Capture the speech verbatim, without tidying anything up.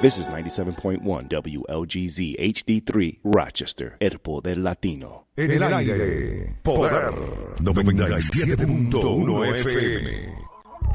This is ninety-seven point one W L G Z H D three, Rochester, el poder latino. En el aire, Poder noventa y siete punto uno F M.